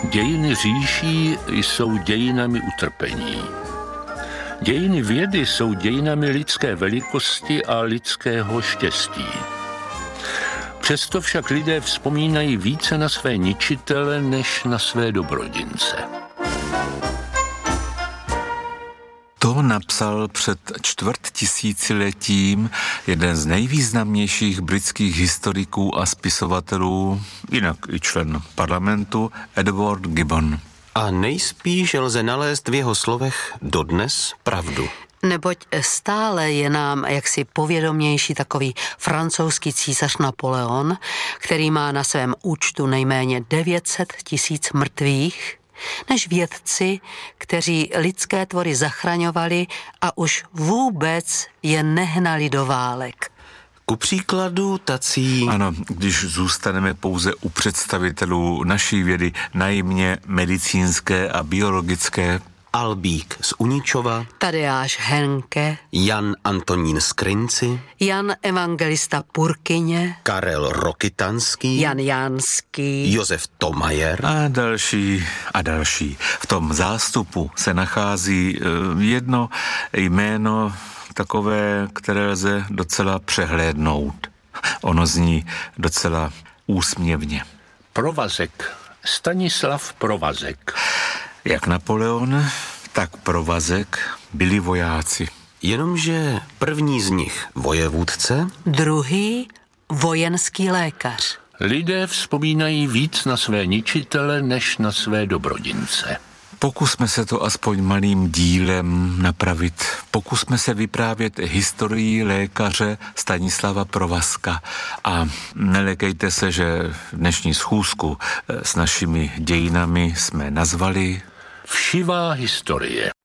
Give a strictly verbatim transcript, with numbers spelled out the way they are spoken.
Dějiny říší jsou dějinami utrpení. Dějiny vědy jsou dějinami lidské velikosti a lidského štěstí. Přesto však lidé vzpomínají více na své ničitele než na své dobrodince. To napsal před čtvrt tisíciletím jeden z nejvýznamnějších britských historiků a spisovatelů, jinak i člen parlamentu, Edward Gibbon. A nejspíš lze nalézt v jeho slovech dodnes pravdu. Neboť stále je nám jaksi povědomější takový francouzský císař Napoleon, který má na svém účtu nejméně devět set tisíc mrtvých, než vědci, kteří lidské tvory zachraňovali a už vůbec je nehnali do válek. Ku příkladu tací... Ano, když zůstaneme pouze u představitelů naší vědy, najmě medicínské a biologické. Albík z Uničova, Tadeáš Henke, Jan Antonín Skrinci, Jan Evangelista Purkyně, Karel Rokytanský, Jan Jánský, Josef Thomayer A další a další. V tom zástupu se nachází jedno jméno takové, které lze docela přehlédnout. Ono zní docela úsměvně. Provazek. Stanislav Provazek. Jak Napoleon, tak Provazek byli vojáci. Jenomže první z nich vojevůdce, druhý vojenský lékař. Lidé vzpomínají víc na své ničitele než na své dobrodince. Pokusme se to aspoň malým dílem napravit. Pokusme se vyprávět historii lékaře Stanislava Provazka. A nelekejte se, že dnešní schůzku s našimi dějinami jsme nazvali Všivá historie.